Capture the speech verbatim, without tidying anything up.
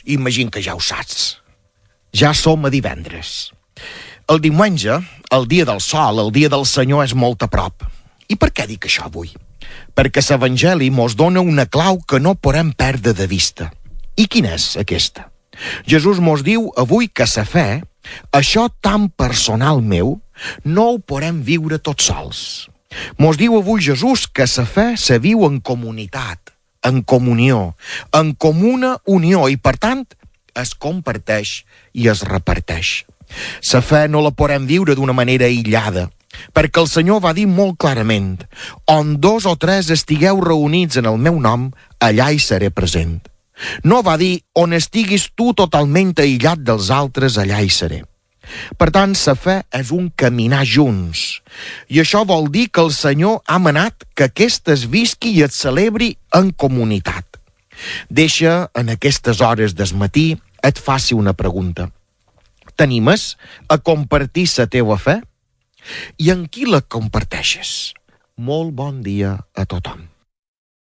imagino que ja ho saps. Ja som a divendres. El diumenge, el dia del sol, el dia del Senyor és molt a prop. I per què dic això avui? Perquè l'Evangeli mos dona una clau que no podem perdre de vista. I quina és aquesta? Jesús mos diu avui que la fe, això tan personal meu, no ho podem viure tots sols. Mos diu avui Jesús que la fe se viu en comunitat, en comunió, en comuna unió i, per tant, es comparteix i es reparteix. La fe no la podem viure d'una manera aïllada, perquè el Senyor va dir molt clarament: on dos o tres estigueu reunits en el meu nom, allà hi seré present. No va dir: on estiguis tu totalment aïllat dels altres, allà hi seré. Per tant, la fe és un caminar junts. I això vol dir que el Senyor ha manat que aquesta es visqui i es celebri en comunitat. Deixa, en aquestes hores del matí, et faci una pregunta. T'animes a compartir la teua fe? I en qui la comparteixes? Molt bon dia a tothom.